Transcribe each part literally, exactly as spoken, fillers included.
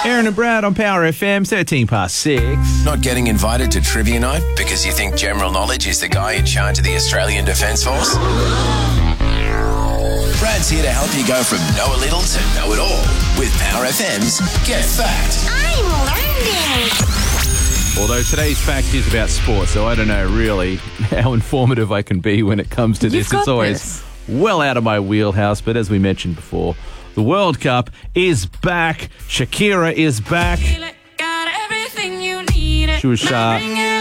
Aaron and Brad on Power F M, thirteen past six. Not getting invited to trivia night because you think general knowledge is the guy in charge of the Australian Defence Force? Brad's here to help you go from know a little to know it all with Power F M's Get Fact. I'm learning. Although today's fact is about sports, so I don't know really how informative I can be when it comes to You've this. got It's always this. well out of my wheelhouse, but as we mentioned before, the World Cup is back. Shakira is back. She was sharp.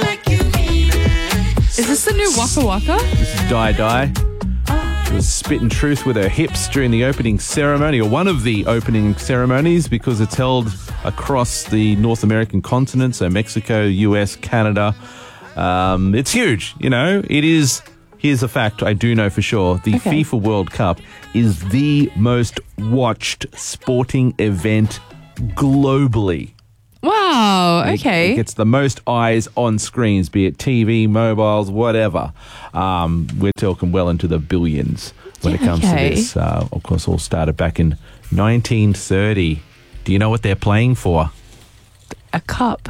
Is this the new Waka Waka? This is Die Die. She was spitting truth with her hips during the opening ceremony, or one of the opening ceremonies, because it's held across the North American continent, so Mexico, U S, Canada. Um, it's huge, you know. It is, here's a fact I do know for sure. The Okay. FIFA World Cup is the most watched sporting event globally. Wow, It- okay. It gets the most eyes on screens, be it T V, mobiles, whatever. Um, we're talking well into the billions when it Yeah, comes okay. to this. Uh, of course, all started back in nineteen thirty. Do you know what they're playing for? A cup.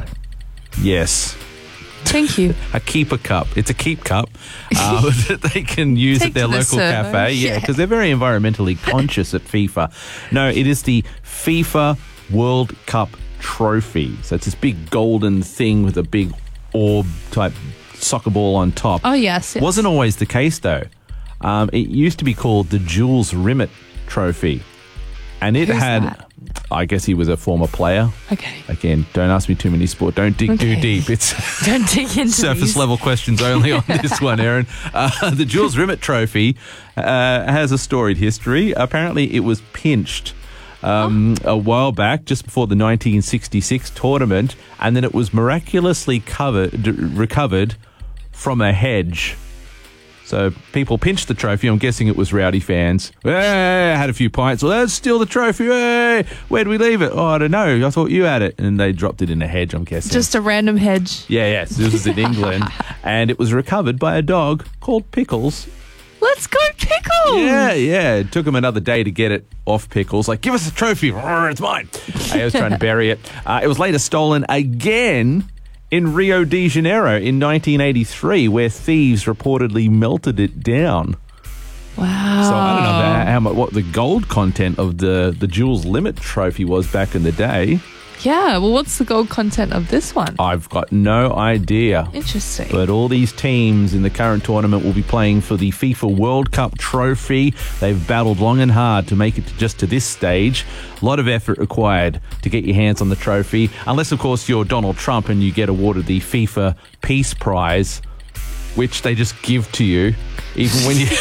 Yes. Thank you. A keeper cup. It's a keep cup uh, that they can use Take at their to the local servo. cafe. Yeah, Yeah. because they're very environmentally conscious at FIFA. No, it is the FIFA World Cup trophy. So it's this big golden thing with a big orb type soccer ball on top. Oh, yes. yes. Wasn't always the case though. Um, it used to be called the Jules Rimet Trophy. And it Who's had, that? I guess he was a former player. Okay. Again, don't ask me too many sport. Don't dig too Okay. deep. It's Don't dig into surface these. level questions only on this one, Aaron. Uh, the Jules Rimet Trophy uh, has a storied history. Apparently, it was pinched um, a while back, just before the nineteen sixty-six tournament, and then it was miraculously covered, d- recovered from a hedge. So people pinched the trophy. I'm guessing it was rowdy fans. Hey, had a few pints. Well, that's still the trophy. Hey, where'd we leave it? Oh, I don't know. I thought you had it. And they dropped it in a hedge, I'm guessing. Just a random hedge. Yeah, yes. This was in England. And it was recovered by a dog called Pickles. Let's go Pickles! Yeah, yeah. It took him another day to get it off Pickles. Like, give us the trophy. Roar, it's mine. I was trying to bury it. Uh, it was later stolen again in Rio de Janeiro in nineteen eighty-three, where thieves reportedly melted it down. Wow. So I don't know how, how much, what the gold content of the, the Jules Limit trophy was back in the day. Yeah, well, what's the gold content of this one? I've got no idea. Interesting. But all these teams in the current tournament will be playing for the FIFA World Cup trophy. They've battled long and hard to make it to just to this stage. A lot of effort required to get your hands on the trophy. Unless, of course, you're Donald Trump and you get awarded the FIFA Peace Prize, which they just give to you, even when you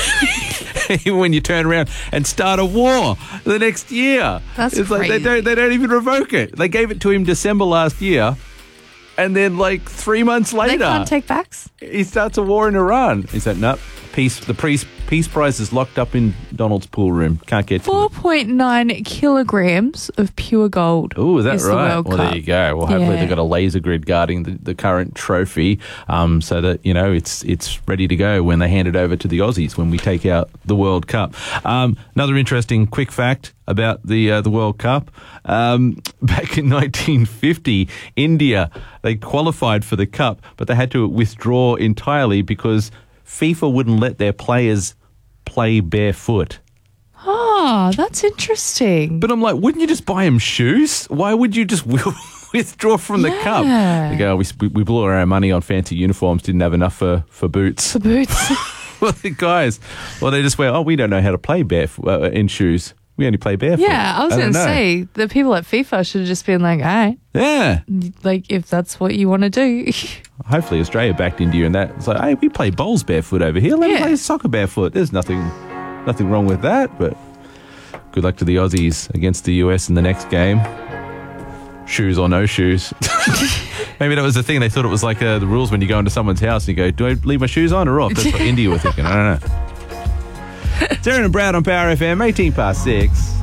even when you turn around and start a war the next year. That's it's like they crazy. don't they don't even revoke it. They gave it to him December last year, and then like three months they later, can't take backs? he starts a war in Iran. He said, "No, peace. The peace peace prize is locked up in Donald's pool room. Can't get to four it." point nine kilograms of pure gold. Oh, is that is the right? World Well, Cup. there you go. Well, hopefully Yeah. they've got a laser grid guarding the, the current trophy, um, so that you know it's it's ready to go when they hand it over to the Aussies when we take out the World Cup. Um, another interesting quick fact about the uh, the World Cup: um, back in nineteen fifty, India, they qualified for the Cup, but they had to withdraw entirely because FIFA wouldn't let their players play barefoot. Oh, that's interesting. But I'm like, wouldn't you just buy him shoes? Why would you just withdraw from the Cup? Yeah. They go, we, we blew our money on fancy uniforms, didn't have enough for, for boots. For boots. Well, the guys, well, they just went, oh, we don't know how to play barefoot uh, in shoes. We only play barefoot. Yeah, I was don't going to know. say, the people at FIFA should have just been like, all right, Yeah. like, if that's what you want to do. Hopefully Australia backed India in that. It's like, hey, we play bowls barefoot over here. Let them Yeah. play soccer barefoot. There's nothing, nothing wrong with that, but good luck to the Aussies against the U S in the next game. Shoes or no shoes. Maybe that was the thing. They thought it was like uh, the rules when you go into someone's house and you go, do I leave my shoes on or off? That's what India were thinking. I don't know. It's Aaron and Brad on Power F M, eighteen past six.